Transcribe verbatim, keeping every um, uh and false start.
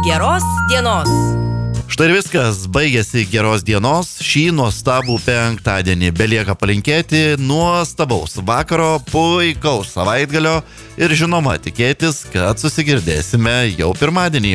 Geros dienos. Štai ir viskas, baigėsi geros dienos, šį nuostabų penktadienį. Belieka palinkėti nuostabaus vakaro, puikaus savaitgalio ir žinoma tikėtis, kad susigirdėsime jau pirmadienį.